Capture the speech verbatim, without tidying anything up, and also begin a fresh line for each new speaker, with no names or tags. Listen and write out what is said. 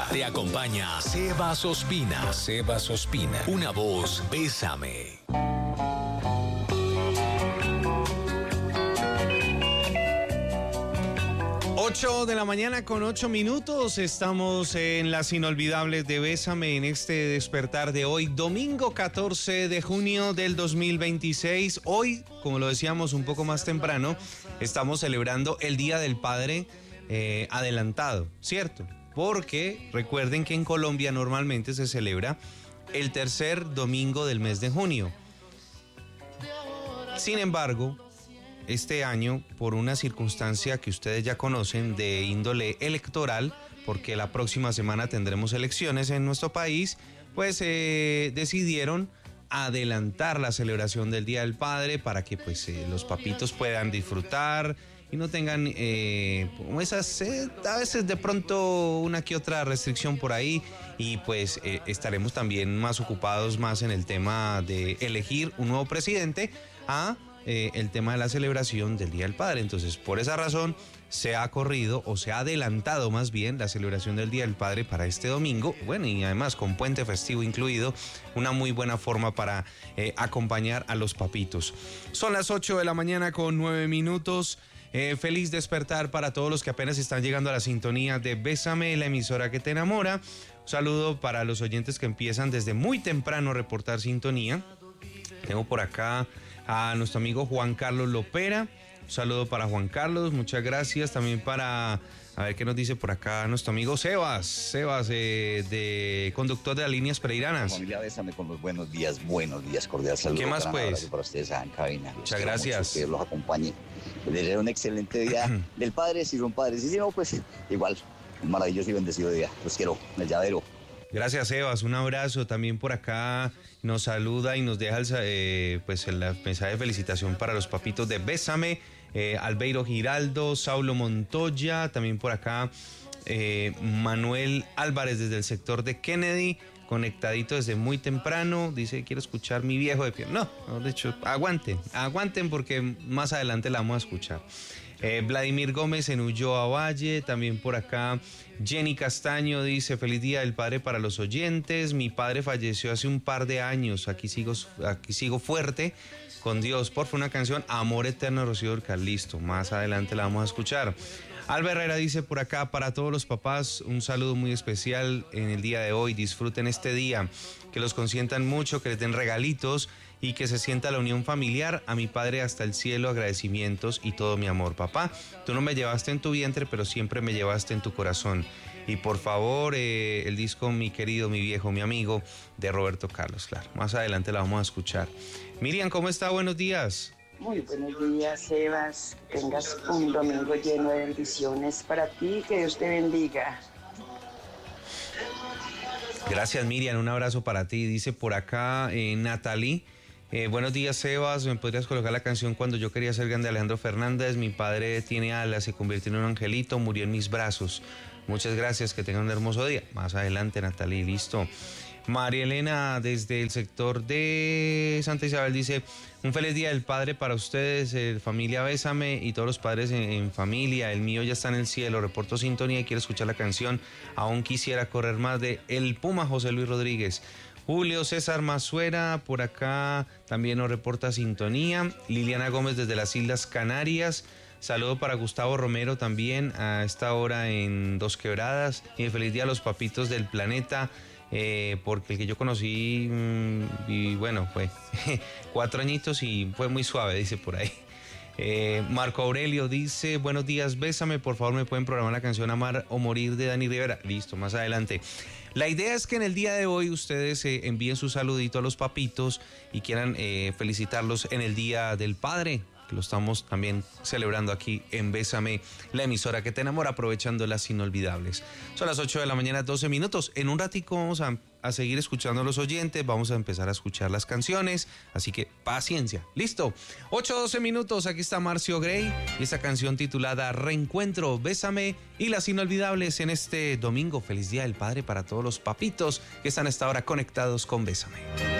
Te acompaña Sebas Ospina. Sebas Ospina. Una voz, Bésame.
ocho de la mañana con ocho minutos, estamos en las inolvidables de Bésame en este despertar de hoy, domingo catorce de junio del dos mil veintiséis. Hoy, como lo decíamos un poco más temprano, estamos celebrando el Día del Padre eh, adelantado, ¿cierto? Porque recuerden que en Colombia normalmente se celebra el tercer domingo del mes de junio. Sin embargo, este año, por una circunstancia que ustedes ya conocen de índole electoral, porque la próxima semana tendremos elecciones en nuestro país, pues eh, decidieron adelantar la celebración del Día del Padre para que pues eh, los papitos puedan disfrutar y no tengan eh, como esas, eh, a veces de pronto una que otra restricción por ahí, y pues eh, estaremos también más ocupados más en el tema de elegir un nuevo presidente a Eh, el tema de la celebración del Día del Padre. Entonces, por esa razón se ha corrido o se ha adelantado más bien la celebración del Día del Padre para este domingo. Bueno, y además con puente festivo incluido, una muy buena forma para eh, acompañar a los papitos. Son las ocho de la mañana con nueve minutos. Eh, feliz despertar para todos los que apenas están llegando a la sintonía de Bésame, la emisora que te enamora. Un saludo para los oyentes que empiezan desde muy temprano a reportar sintonía. Tengo por acá a nuestro amigo Juan Carlos Lopera. Un saludo para Juan Carlos, muchas gracias. También para, a ver qué nos dice por acá nuestro amigo Sebas, Sebas, eh, de conductor de las líneas pereiranas.
Familia, Bésame con los buenos días, buenos días, cordial saludo.
¿Qué más pues?
Para ustedes en cabina.
Muchas gracias.
Que los acompañe. Les deseo un excelente día del Padre, si son padres, y si no, pues igual, un maravilloso y bendecido día. Los quiero, el llavero.
Gracias, Sebas, un abrazo. También por acá nos saluda y nos deja el, eh, pues el mensaje de felicitación para los papitos de Bésame, eh, Albeiro Giraldo, Saulo Montoya, también por acá eh, Manuel Álvarez desde el sector de Kennedy, conectadito desde muy temprano, dice quiero escuchar Mi Viejo de Pie. No, no, de hecho, aguanten, aguanten porque más adelante la vamos a escuchar. Eh, Vladimir Gómez en Ulloa Valle, también por acá Jenny Castaño dice feliz Día del Padre para los oyentes, mi padre falleció hace un par de años, aquí sigo, aquí sigo fuerte con Dios, por favor una canción Amor Eterno de Rocío Dúrcal, listo, más adelante la vamos a escuchar. Alba Herrera dice por acá, para todos los papás, un saludo muy especial en el día de hoy, disfruten este día, que los consientan mucho, que les den regalitos y que se sienta la unión familiar. A mi padre hasta el cielo, agradecimientos y todo mi amor. Papá, tú no me llevaste en tu vientre, pero siempre me llevaste en tu corazón. Y por favor, eh, el disco Mi Querido, Mi Viejo, Mi Amigo, de Roberto Carlos, claro, más adelante la vamos a escuchar. Miriam, ¿cómo está? Buenos días.
Muy buenos días, Sebas. Tengas un domingo lleno de bendiciones para ti. Que Dios te bendiga.
Gracias, Miriam. Un abrazo para ti. Dice por acá eh, Natalie. Eh, buenos días, Sebas. ¿Me podrías colocar la canción Cuando yo quería ser grande, Alejandro Fernández? Mi padre tiene alas, se convirtió en un angelito, murió en mis brazos. Muchas gracias, que tengan un hermoso día. Más adelante, Natalie, listo. María Elena desde el sector de Santa Isabel dice un feliz Día del Padre para ustedes, eh, familia Bésame y todos los padres en, en familia. El mío ya está en el cielo, reporto sintonía y quiero escuchar la canción Aún quisiera correr más de El Puma, José Luis Rodríguez. Julio César Mazuera por acá también nos reporta sintonía. Liliana Gómez desde las Islas Canarias. Saludo para Gustavo Romero también a esta hora en Dos Quebradas. Y feliz día a los papitos del planeta. Eh, porque el que yo conocí mmm, y bueno fue cuatro añitos y fue muy suave, dice por ahí. eh, Marco Aurelio dice buenos días, Bésame, por favor me pueden programar la canción Amar o Morir de Dani Rivera. Listo, más adelante. La idea es que en el día de hoy ustedes eh, envíen su saludito a los papitos y quieran eh, felicitarlos en el Día del Padre, que lo estamos también celebrando aquí en Bésame, la emisora que te enamora, aprovechando las inolvidables. Son las ocho de la mañana, doce minutos. En un ratico vamos a, a seguir escuchando a los oyentes, vamos a empezar a escuchar las canciones, así que paciencia. Listo, ocho, doce minutos, aquí está Marcio Grey y esta canción titulada Reencuentro, Bésame y las inolvidables en este domingo. Feliz Día del Padre para todos los papitos que están hasta ahora conectados con Bésame.